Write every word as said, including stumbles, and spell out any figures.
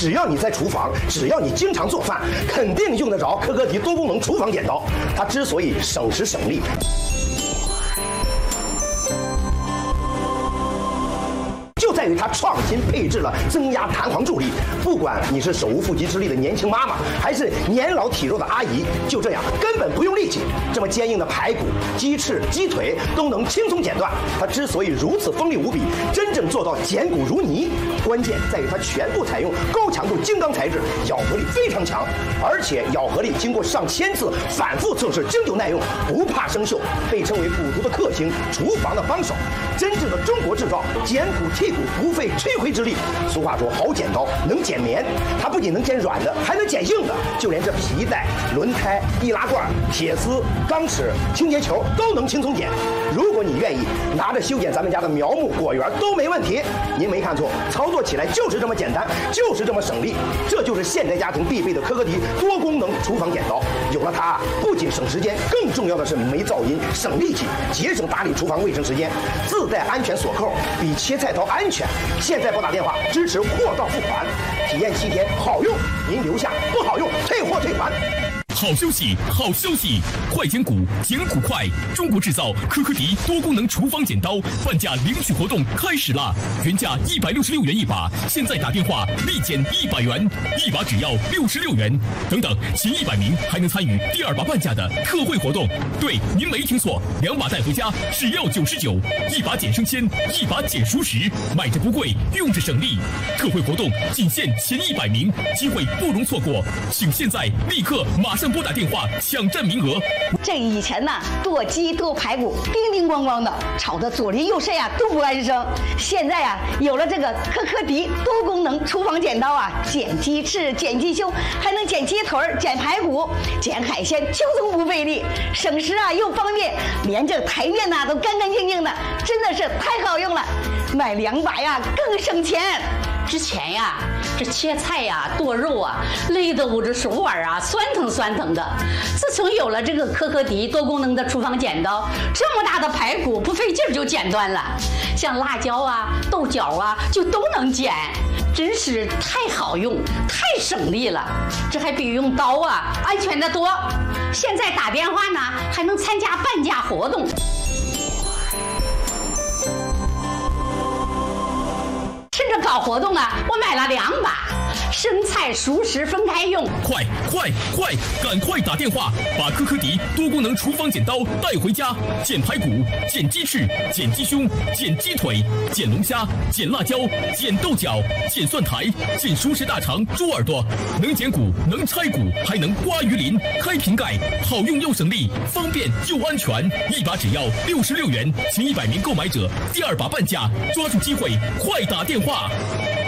只要你在厨房，只要你经常做饭，肯定用得着科科迪多功能厨房剪刀。它之所以省时省力，就在于它创新配置了增压弹簧助力。不管你是手无缚鸡之力的年轻妈妈，还是年老体弱的阿姨，就这样根本不用力气，这么坚硬的排骨、鸡翅、鸡腿都能轻松剪断。它之所以如此锋利无比，真正做到剪骨如泥，关键在于它全部采用高强度精钢材质，咬合力非常强，而且咬合力经过上千次反复测试，经久耐用，不怕生锈，被称为补足的克星，厨房的帮手，真正的中国制造，剪骨剔骨不费吹灰之力。俗话说，好剪刀能剪棉，它不仅能剪软的，还能剪硬的，就连这皮带、轮胎、易拉罐、铁丝、钢尺、清洁球都能轻松剪。如果你愿意，拿着修剪咱们家的苗木、果园都没问题。您没看错，操作起来就是这么简单，就是这么省力。这就是现代家庭必备的科科迪多功能厨房剪刀。有了它，不仅省时间，更重要的是没噪音、省力气，节省打理厨房卫生时间。自带安全锁扣，比切菜刀安全。现在拨打电话支持货到付款，体验七天，好用您留下，不好用退货退款。 好消息，好消息！快剪骨，剪骨快！中国制造科科迪多功能厨房剪刀半价领取活动开始啦！原价一百六十六元一把，现在打电话立减一百元，一把只要六十六元。等等，前一百名还能参与第二把半价的特惠活动。对，您没听错，两把带回家只要九十九，一把减生鲜，一把减熟食，买着不贵，用着省力。特惠活动仅限前一百名，机会不容错过，请现在立刻马上拨打电话抢占名额。 这以前呢，剁鸡剁排骨叮叮咣咣的，吵得左邻右舍呀都不安生。现在呀，有了这个科科迪多功能厨房剪刀啊，剪鸡翅、剪鸡胸，还能剪鸡腿、剪排骨、剪海鲜，轻松不费力，省时啊又方便，连这台面呐都干干净净的，真的是太好用了。买两把呀更省钱。 之前呀，这切菜呀、剁肉啊，累得我这手腕啊酸疼酸疼的。自从有了这个科科迪多功能的厨房剪刀，这么大的排骨不费劲就剪断了，像辣椒啊、豆角啊就都能剪，真是太好用、太省力了。这还比用刀啊安全得多。现在打电话呢，还能参加半价活动。趁着搞活动啊，我买了两把，生菜熟食分开用。 快快快，赶快打电话，把科科迪多功能厨房剪刀带回家，剪排骨、剪鸡翅、剪鸡胸、剪鸡腿、剪龙虾、剪辣椒、剪豆角、剪蒜苔、剪熟食大肠、猪耳朵，能剪骨，能拆骨，还能刮鱼鳞、开瓶盖，好用又省力，方便又安全。一把只要六十六元，前一百名购买者第二把半价，抓住机会，快打电话。